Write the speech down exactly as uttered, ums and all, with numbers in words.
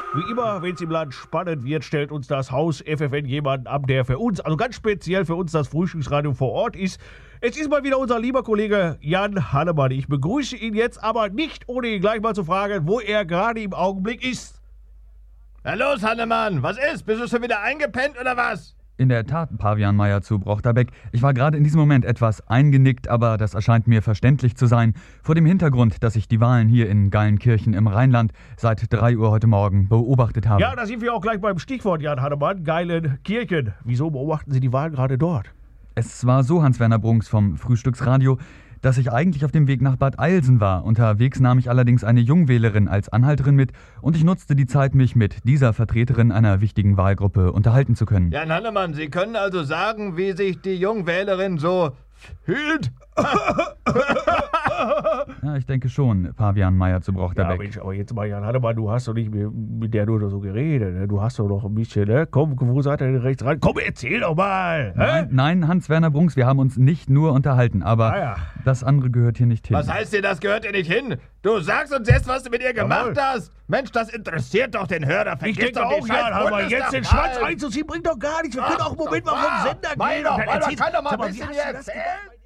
Wie immer, wenn es im Land spannend wird, stellt uns das Haus F F N jemanden ab, der für uns, also ganz speziell für uns, das Frühstücksradio vor Ort ist. Es ist mal wieder unser lieber Kollege Jan Hannemann. Ich begrüße ihn jetzt aber nicht, ohne ihn gleich mal zu fragen, wo er gerade im Augenblick ist. Na los, Hannemann, was ist? Bist du schon wieder eingepennt oder was? In der Tat, Pavian Meier zu Brochterbeck. Ich war gerade in diesem Moment etwas eingenickt, aber das erscheint mir verständlich zu sein, vor dem Hintergrund, dass ich die Wahlen hier in Geilenkirchen im Rheinland seit drei Uhr heute Morgen beobachtet habe. Ja, da sind wir auch gleich beim Stichwort, Jan Hannemann, Geilenkirchen. Wieso beobachten Sie die Wahlen gerade dort? Es war so, Hans-Werner Brunks vom Frühstücksradio, dass ich eigentlich auf dem Weg nach Bad Eilsen war. Unterwegs nahm ich allerdings eine Jungwählerin als Anhalterin mit und ich nutzte die Zeit, mich mit dieser Vertreterin einer wichtigen Wahlgruppe unterhalten zu können. Jan Hannemann, Sie können also sagen, wie sich die Jungwählerin so fühlt? Ja, ich denke schon, Pavian Meier zu Brochterbeck. Ja, Mensch, aber jetzt mal, Jan Hannemann, du hast doch nicht mit, mit der nur so geredet. Ne? Du hast doch noch ein bisschen, ne? Komm, wo seid ihr denn rechts ran? Komm, erzähl doch mal! Nein, nein, Hans-Werner Brunks, wir haben uns nicht nur unterhalten, aber ah, ja. das andere gehört hier nicht hin. Was heißt dir, das gehört hier nicht hin? Du sagst uns jetzt, was du mit ihr gemacht Jawohl. hast. Mensch, das interessiert doch den Hörer. Ich Vergiss denke doch auch, die Jan Hannemann, jetzt den Schwanz Bundestagswahl. einzuziehen, bringt doch gar nichts. Wir können Ach, auch einen Moment doch mal vom wahr. Sender Mein gehen. doch, und dann man erzählst- kann doch mal Sag ein wie bisschen hast hier du das erzählen. gemacht?